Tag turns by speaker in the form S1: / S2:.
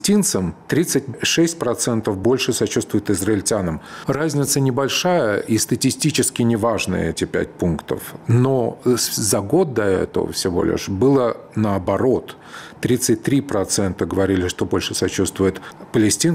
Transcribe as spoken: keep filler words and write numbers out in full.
S1: Палестинцам тридцать шесть процентов больше сочувствуют израильтянам. Разница небольшая и статистически неважные эти пять пунктов. Но за год до этого всего лишь было наоборот. тридцать три процента говорили, что больше сочувствуют палестинцам.